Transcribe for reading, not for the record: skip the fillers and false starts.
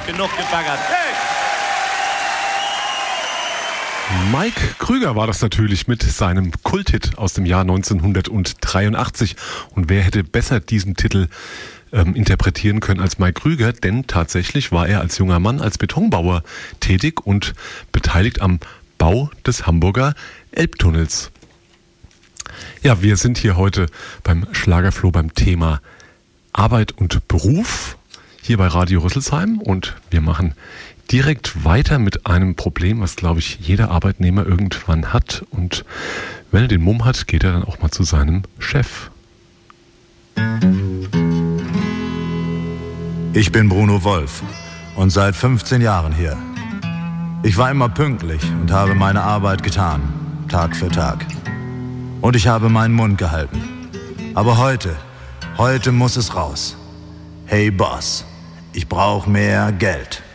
Genug gebaggert. Hey! Mike Krüger war das natürlich mit seinem Kulthit aus dem Jahr 1983. Und wer hätte besser diesen Titel interpretieren können als Mike Krüger? Denn tatsächlich war er als junger Mann als Betonbauer tätig und beteiligt am Bau des Hamburger Elbtunnels. Ja, wir sind hier heute beim Schlagerfloh beim Thema Arbeit und Beruf hier bei Radio Rüsselsheim und wir machen direkt weiter mit einem Problem, was, glaube ich, jeder Arbeitnehmer irgendwann hat. Und wenn er den Mumm hat, geht er dann auch mal zu seinem Chef. Ich bin Bruno Wolf und seit 15 Jahren hier. Ich war immer pünktlich und habe meine Arbeit getan, Tag für Tag. Und ich habe meinen Mund gehalten. Aber heute muss es raus. Hey Boss, ich brauche mehr Geld.